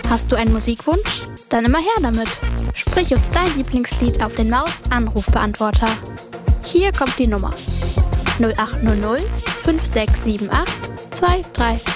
Hast du einen Musikwunsch? Dann immer her damit. Sprich uns dein Lieblingslied auf den Maus-Anrufbeantworter. Hier kommt die Nummer: 0800 5678 234.